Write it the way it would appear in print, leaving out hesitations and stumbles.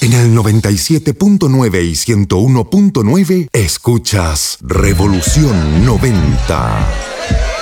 En el 97.9 y 101.9 escuchas Revolución 90.